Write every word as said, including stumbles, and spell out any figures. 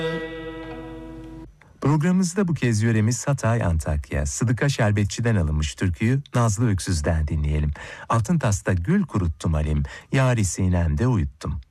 Programımızda bu kez yöremiz Hatay, Antakya. Sıdıka Şerbetçi'den alınmış türküyü Nazlı Öksüz'den dinleyelim. Altın tasta gül kuruttum halim, yâri sinemde uyuttum.